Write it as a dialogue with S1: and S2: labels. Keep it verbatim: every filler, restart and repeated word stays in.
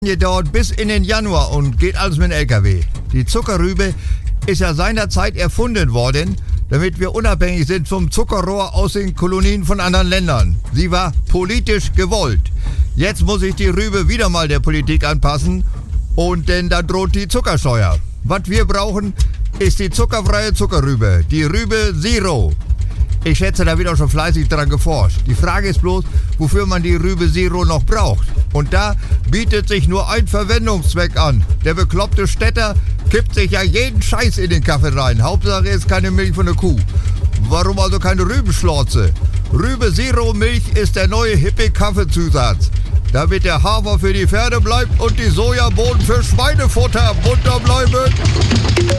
S1: Dauert bis in den Januar und geht alles mit dem L K W. Die Zuckerrübe ist ja seinerzeit erfunden worden, damit wir unabhängig sind vom Zuckerrohr aus den Kolonien von anderen Ländern. Sie war politisch gewollt. Jetzt muss sich die Rübe wieder mal der Politik anpassen und denn da droht die Zuckersteuer. Was wir brauchen, ist die zuckerfreie Zuckerrübe, die Rübe Zero. Ich schätze, da wird auch schon fleißig dran geforscht. Die Frage ist bloß, wofür man die Rübe Zero noch braucht. Und da bietet sich nur ein Verwendungszweck an. Der bekloppte Städter kippt sich ja jeden Scheiß in den Kaffee rein. Hauptsache ist keine Milch von der Kuh. Warum also keine Rübenschlorze? Rübe Zero Milch ist der neue hippe Kaffeezusatz. Damit der Hafer für die Pferde bleibt und die Sojabohnen für Schweinefutter munter bleiben.